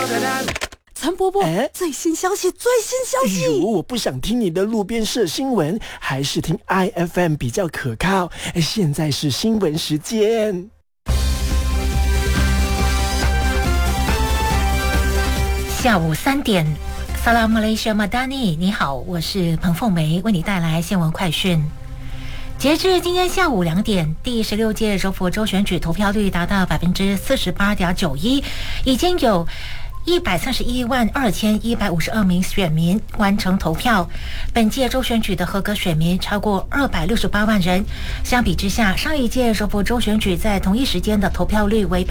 陈伯伯，最新消息！ 如我不想听你的路边社新闻，还是听 IFM 比较可靠。现在是新闻时间。 下午3点，萨拉马来西亚马达尼，你好，我是彭凤梅，为你带来新闻快讯。截至今天下午2点，第16届柔佛州选举投票率达到 48.91%， 已经有1312152名选民完成投票。本届州选举的合格选民超过268万人，相比之下，上一届柔佛州选举在同一时间的投票率为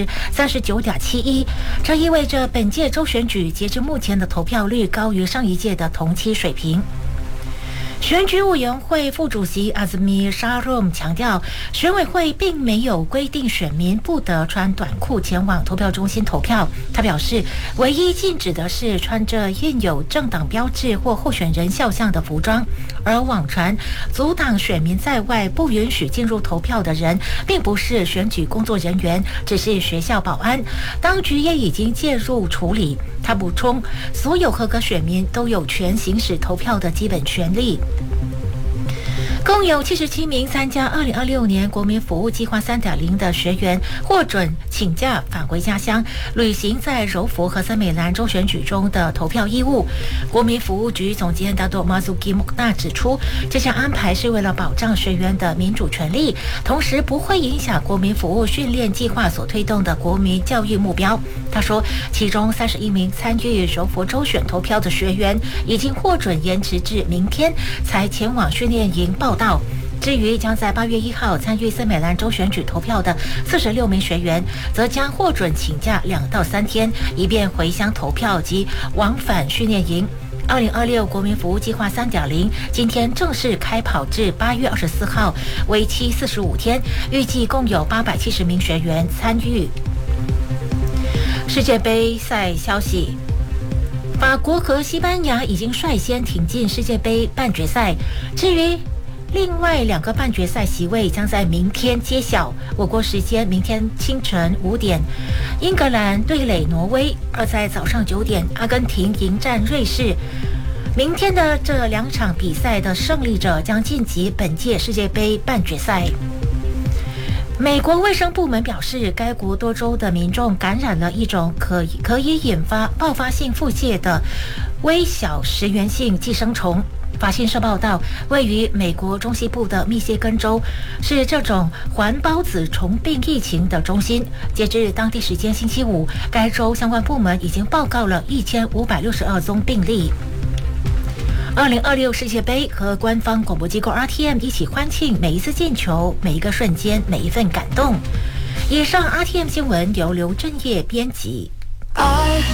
39.71%， 这意味着本届州选举截至目前的投票率高于上一届的同期水平。选举委员会副主席阿兹米沙鲁强调，选委会并没有规定选民不得穿短裤前往投票中心投票。他表示，唯一禁止的是穿着印有政党标志或候选人肖像的服装，而网传阻挡选民在外不允许进入投票的人，并不是选举工作人员，只是学校保安。当局也已经介入处理。他补充，所有合格选民都有权行使投票的基本权利。共有77名参加2026年国民服务计划 3.0 的学员获准请假返回家乡，履行在柔佛和森美兰州选举中的投票义务。国民服务局总监达多马苏基穆纳指出，这项安排是为了保障学员的民主权利，同时不会影响国民服务训练计划所推动的国民教育目标。他说，其中31名参与柔佛州选投票的学员已经获准延迟至明天才前往训练营报到。至于将在8月1号参与森美兰州选举投票的46名学员，则将获准请假2到3天，以便回乡投票及往返训练营。2026国民服务计划 3.0 今天正式开跑至8月24号，为期45天，预计共有870名学员参与。世界杯赛消息，法国和西班牙已经率先挺进世界杯半决赛，至于另外2个半决赛席位将在明天揭晓。我国时间明天清晨5点，英格兰对垒挪威；而在早上9点，阿根廷迎战瑞士。明天的这2场比赛的胜利者将晋级本届世界杯半决赛。美国卫生部门表示，该国多州的民众感染了一种可以引发爆发性腹泻的微小食源性寄生虫。法新社报道，位于美国中西部的密歇根州是这种环孢子虫病疫情的中心。截至当地时间星期五，该州相关部门已经报告了1562宗病例。2026世界杯和官方广播机构 RTM 一起欢庆每一次进球、每一个瞬间、每一份感动。以上 RTM 新闻由刘正业编辑。